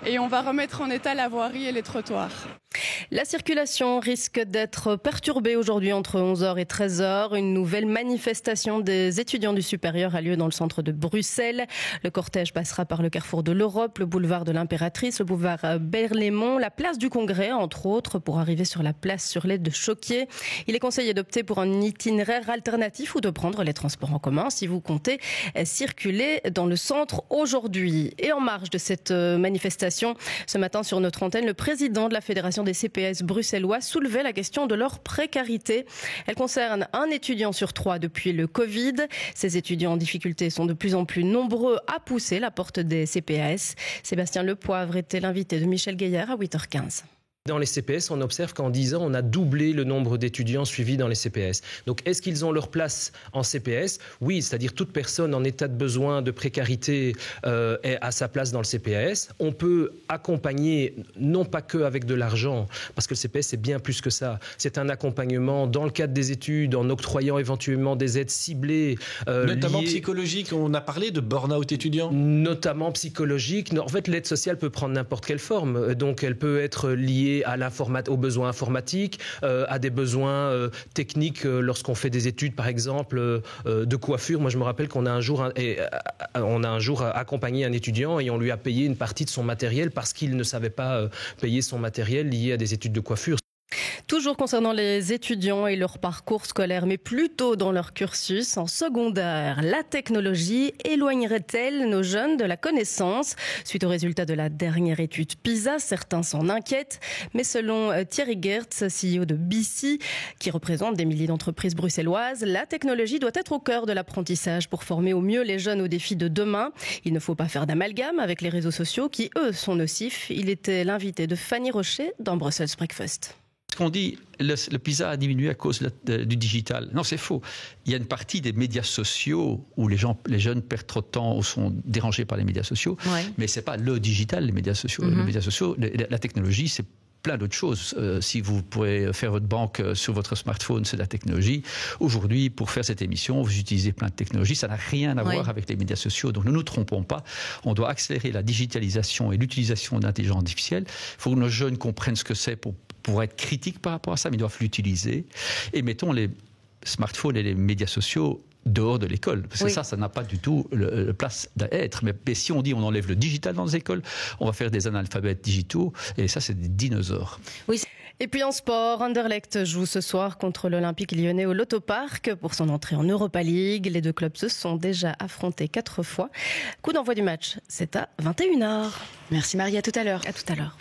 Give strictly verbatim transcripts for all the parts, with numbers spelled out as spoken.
et on va remettre en état la voirie et les trottoirs. La circulation risque d'être perturbée aujourd'hui entre onze heures et treize heures. Une nouvelle manifestation des étudiants du supérieur a lieu dans le centre de Bruxelles. Le cortège passera par le carrefour de l'Europe, le boulevard de l'Impératrice, le boulevard Berlaymont, la place du Congrès, entre autres, pour arriver sur la place sur l'aide de Choquier. Il est conseillé d'opter pour un itinéraire alternatif ou de prendre les transports en commun si vous comptez circuler dans le centre aujourd'hui. Et en marge de cette manifestation, ce matin sur notre antenne, le président de la Fédération des C P S bruxellois soulevait la question de leur précarité. Elle concerne un étudiant sur trois depuis le Covid. Ces étudiants en difficulté sont de plus en plus nombreux à pousser la porte des C P S. Sébastien Lepoivre était l'invité de Michel Gaillard à huit heures quinze. Dans les C P S, on observe qu'en dix ans, on a doublé le nombre d'étudiants suivis dans les C P S. Donc, est-ce qu'ils ont leur place en C P S ? Oui, c'est-à-dire toute personne en état de besoin, de précarité euh, est à sa place dans le C P S. On peut accompagner, non pas que avec de l'argent, parce que le C P S, c'est bien plus que ça. C'est un accompagnement dans le cadre des études, en octroyant éventuellement des aides ciblées. Euh, notamment liées... psychologiques, on a parlé de burn-out étudiant. Notamment psychologique. En fait, l'aide sociale peut prendre n'importe quelle forme. Donc, elle peut être liée à l'informat- aux besoins informatiques, euh, à des besoins euh, techniques euh, lorsqu'on fait des études, par exemple, euh, de coiffure. Moi, je me rappelle qu'on a un jour, et, euh, on a un jour accompagné un étudiant et on lui a payé une partie de son matériel parce qu'il ne savait pas euh, payer son matériel lié à des études de coiffure. Toujours concernant les étudiants et leur parcours scolaire, mais plutôt dans leur cursus. En secondaire, la technologie éloignerait-elle nos jeunes de la connaissance ? Suite aux résultats de la dernière étude PISA, certains s'en inquiètent. Mais selon Thierry Geertz, C E O de B C, qui représente des milliers d'entreprises bruxelloises, la technologie doit être au cœur de l'apprentissage pour former au mieux les jeunes aux défis de demain. Il ne faut pas faire d'amalgame avec les réseaux sociaux qui, eux, sont nocifs. Il était l'invité de Fanny Rocher dans Brussels Breakfast. Ce qu'on dit, le, le PISA a diminué à cause de, de, du digital. Non, c'est faux. Il y a une partie des médias sociaux où les, gens, les jeunes perdent trop de temps ou sont dérangés par les médias sociaux. Ouais. Mais ce n'est pas le digital, les médias sociaux. Mm-hmm. Les médias sociaux, la, la technologie, c'est plein d'autres choses. Euh, si vous pourrez faire votre banque sur votre smartphone, c'est de la technologie. Aujourd'hui, pour faire cette émission, vous utilisez plein de technologies. Ça n'a rien à oui. voir avec les médias sociaux. Donc, ne nous trompons pas. On doit accélérer la digitalisation et l'utilisation de l'intelligence artificielle. Il faut que nos jeunes comprennent ce que c'est pour, pour être critiques par rapport à ça, mais ils doivent l'utiliser. Et mettons les smartphones et les médias sociaux dehors de l'école. Parce que oui. ça, ça n'a pas du tout le, le place d'être. Mais, mais si on dit on enlève le digital dans les écoles, on va faire des analphabètes digitaux, et ça, c'est des dinosaures. Oui. Et puis en sport, Anderlecht joue ce soir contre l'Olympique lyonnais au Lotto Park pour son entrée en Europa League. Les deux clubs se sont déjà affrontés quatre fois. Coup d'envoi du match, c'est à vingt et une heures. Merci Marie, à tout à l'heure. À tout à l'heure.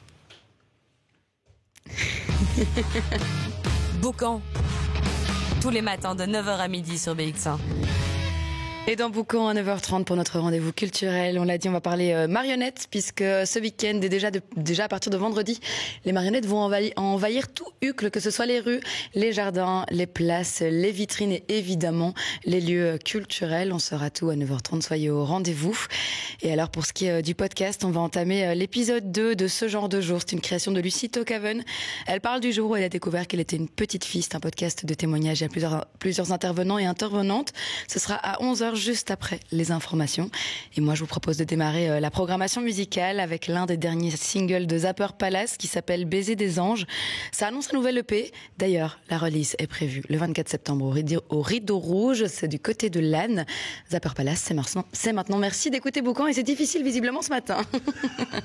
Boucan. Tous les matins de neuf heures à midi sur B X un. Et dans Boucan à neuf heures trente pour notre rendez-vous culturel, on l'a dit, on va parler euh, marionnettes, puisque ce week-end et déjà, de, déjà à partir de vendredi, les marionnettes vont envahir, envahir tout Uccle, que ce soit les rues, les jardins, les places, les vitrines et évidemment les lieux culturels. On sera tout à neuf heures trente, soyez au rendez-vous. Et alors pour ce qui est du podcast, on va entamer l'épisode deux de Ce genre de jour. C'est une création de Lucie Tokaven. Elle parle du jour où elle a découvert qu'elle était une petite fille. C'est un podcast de témoignages. Il y a plusieurs, plusieurs intervenants et intervenantes. Ce sera à onze heures juste après les informations. Et moi, je vous propose de démarrer la programmation musicale avec l'un des derniers singles de Zapper Palace qui s'appelle Baiser des anges. Ça annonce un nouvel E P. D'ailleurs, la release est prévue le vingt-quatre septembre au Rideau, au Rideau Rouge. C'est du côté de l'Anne. Zapper Palace, c'est maintenant. C'est maintenant. Merci d'écouter Boucan et c'est difficile visiblement ce matin.